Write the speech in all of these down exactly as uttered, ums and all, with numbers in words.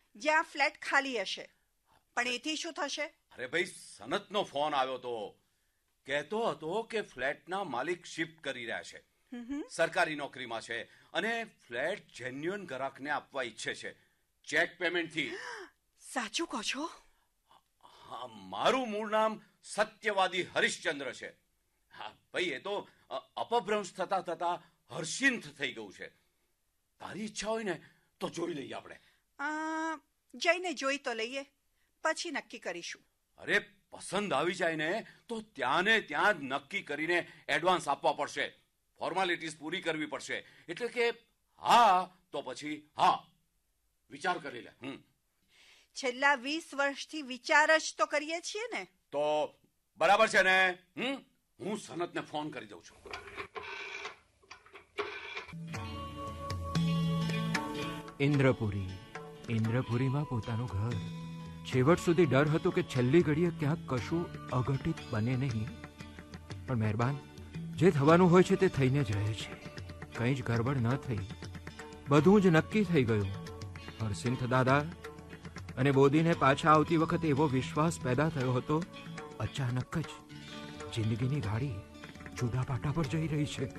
જ્યાં ફ્લેટ ખાલી હશે. પણ એથી શું થશે? અરે ભાઈ, સનતનો ફોન આવ્યો તો, કહેતો હતો કે ફ્લેટના માલિક શિફ્ટ કરી રહ્યા છે, સરકારી નોકરીમાં છે અને ફ્લેટ જેન્યુઅન ગ્રાહકને આપવા ઈચ્છે છે, ચેક પેમેન્ટથી. સાચું કહો છો? હા, મારું મૂળ નામ સત્યવાદી હરિશ્ચંદ્ર છે. હા ભાઈ, એ તો અપભ્રંશ થતા થતા હર્ષિંથ થઈ ગયું છે. તારી ઈચ્છા હોય ને તો જોઈ લઈએ આપણે. જઈને જોઈ તો લઈએ, પછી નક્કી કરીશું. અરે, પસંદ આવી જાય ને તો ત્યાં ને ત્યાં જ નક્કી કરીને એડવાન્સ આપવા પડશે, ફોર્માલિટીઝ પૂરી કરવી પડશે. એટલે કે હા તો પછી હા, વિચાર કરી લે. હમ છેલ્લા વીસ વર્ષથી વિચાર જ તો કરીએ છીએ ને. તો બરાબર છે ને? હમ હું સનતને ફોન કરી દઉં છું. ઇન્દ્રપુરી. ઇન્દ્રપુરીમાં પોતાનું ઘર. છેવટ સુધી ડર હતો કે છેલ્લી ઘડીએ ક્યાંક કશું અઘટિત બને નહીં. પણ મહેરબાન, જે થવાનું હોય છે તે થઈને જ રહે છે. કંઈ જ ગરબડ ન થઈ, બધું જ નક્કી થઈ ગયું. હરસિંથ દાદા અને બોધીને પાછા આવતી વખતે એવો વિશ્વાસ પેદા થયો હતો. અચાનક જ જિંદગીની ગાડી જુદા પાટા પર જઈ રહી છે.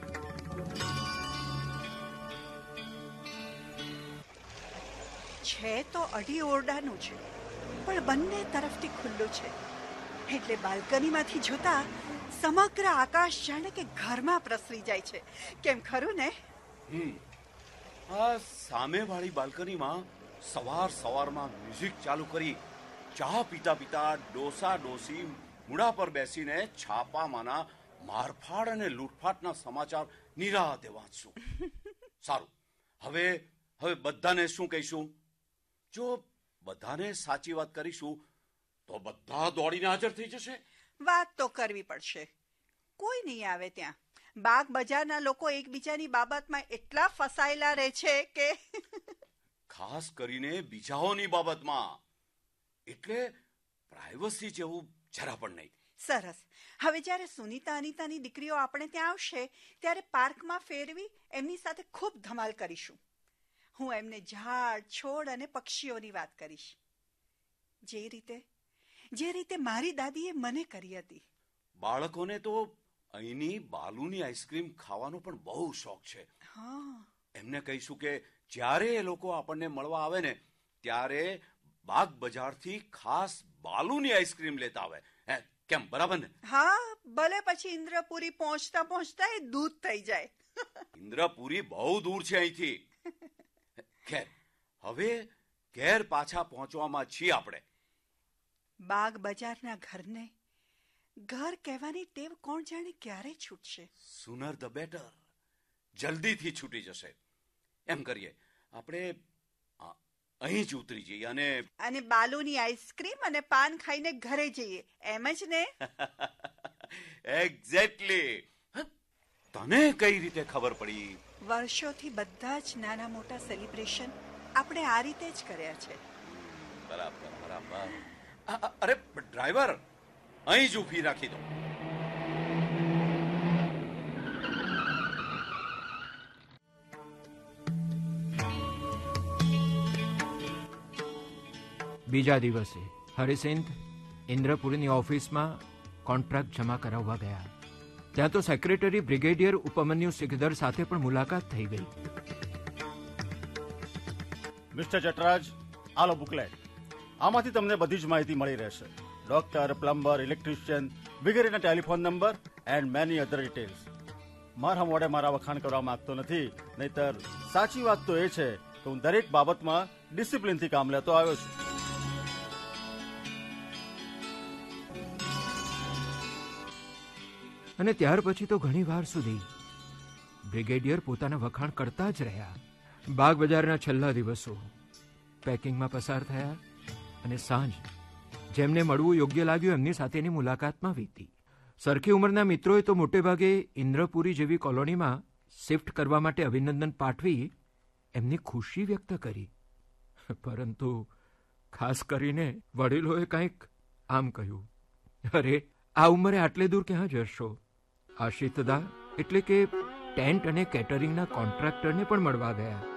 છે તો અઢી ઓરડાનું છે, પણ બંને તરફથી ખુલ્લું છે. એટલે બાલ્કનીમાંથી જોતા સમગ્ર આકાશ જાણે કે ઘરમાં પ્રસરી જાય છે. કેમ, ખરું ને? હમ આ સામેવાળી બાલ્કનીમાં સવાર સવારમાં મ્યુઝિક ચાલુ કરી ચા પીતા પીતા ડોસા ડોસી મૂડા પર બેસીને છાપામાંના મારફાડ અને લૂંટફાટના સમાચાર નિરાતે વાંચશું. સારું, હવે હવે બધાને શું કહીશું? જો બધાને સાચી વાત કરીશું તો બધા દોડીને હાજર થઈ જશે. વાત તો કરવી પડશે. કોઈ નહીં આવે ત્યાં. બાગ બજારના લોકો એકબીજાની બાબતમાં એટલા ફસાયેલા રહે છે કે ખાસ કરીને બીજાઓની બાબતમાં. એટલે પ્રાઇવસી જેવું જરા પણ નહીં. સરસ. હવે જ્યારે સુનીતા અનિતાની દીકરીઓ આપણે ત્યાં આવશે ત્યારે પાર્કમાં ફેરવી એમની સાથે ખૂબ ધમાલ કરીશું. હું એમને ઝાડ, છોડ અને પક્ષીઓની વાત કરીશ, જે રીતે જે રીતે મારી દાદીએ મને કરી હતી. બાળકોને તો અહીંની બાલુની આઈસ્ક્રીમ ખાવાનો પણ બહુ શોખ છે. હા, એમને કહીશું કે જ્યારે એ લોકો આપણને મળવા આવે ને ત્યારે બાગ બજારથી ખાસ બાલુની આઈસ્ક્રીમ લેતા આવે. હે, કેમ, બરાબર ને? હા, ભલે પછી ઇન્દ્રપુરી પહોંચતા પહોંચતા એ દૂધ થઈ જાય. ઇન્દ્રપુરી બહુ દૂર છે અહીંથી. ખેર, હવે ઘેર પાછા પહોંચવામાં છીએ આપણે. બાગ બજારના ઘરને ઘર કહેવાની ટેવ કોણ જાણે ક્યારે છૂટશે. Sooner the better. જલ્દીથી છૂટી જશે. એમ કરીએ, આપણે અહીં જ ઉતરી જઈએ અને અને બાલુની આઈસ્ક્રીમ અને પાન ખાઈને ઘરે જઈએ, એમ જ ને? એક્ઝેક્ટલી. તને કઈ રીતે ખબર પડી? વર્ષોથી બધા જ નાના મોટા સેલિબ્રેશન આપણે આ રીતે જ કર્યા છે. બરાબર બરાબર. અરે ડ્રાઈવર, અહીં જ ઊભી રાખી દો. બીજા દિવસે હરિસિંથ ઇન્દ્રપુરીની ઓફિસમાં કોન્ટ્રાક્ટ જમા કરાવવા ગયા. ત્યાં તો સેક્રેટરી બ્રિગેડિયર ઉપમન્યુ સિકદર સાથે પણ મુલાકાત થઈ ગઈ. મિસ્ટર જટરાજ, આલો બુકલેટ. આમાંથી તમને બધી જ માહિતી મળી રહેશે. ડોક્ટર, પ્લમ્બર, ઇલેક્ટ્રિશિયન વગેરેના telephone number and many other details. મારા મોડે મારા વખાણ કરવા માંગતો નથી, નહીતર સાચી વાત તો એ છે કે હું દરેક બાબતમાં ડિસિપ્લિનથી કામ લેતો આવ્યો છું. અને ત્યાર પછી તો ઘણી વાર સુધી બ્રિગેડિયર પોતાના વખાણ કરતા જ રહ્યા. બાગ બજારના છેલ્લા દિવસો પેકિંગમાં પસાર થયા અને સાંજ જેમને મળવું યોગ્ય લાગ્યું એમની સાથેની મુલાકાતમાં વીતી. સરખી ઉંમરના મિત્રોએ તો મોટેભાગે ઇન્દ્રપુરી જેવી કોલોનીમાં શિફ્ટ કરવા માટે અભિનંદન પાઠવી એમની ખુશી વ્યક્ત કરી. પરંતુ ખાસ કરીને વડીલોએ કંઈક આમ કહ્યું, અરે આ ઉંમરે આટલે દૂર ક્યાં જશો? આશિતદા એટલે કે ટેન્ટ અને કેટરિંગના કોન્ટ્રાક્ટરને પણ મળવા ગયા.